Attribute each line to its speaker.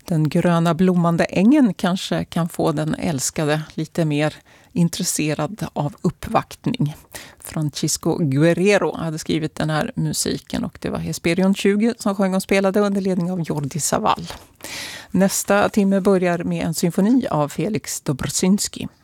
Speaker 1: Den gröna blommande ängen kanske kan få den älskade lite mer intresserad av uppvaktning. Francisco Guerrero hade skrivit den här musiken och det var Hesperion 20 som sjöng och spelade under ledning av Jordi Savall. Nästa timme börjar med en symfoni av Felix Dobrzinski.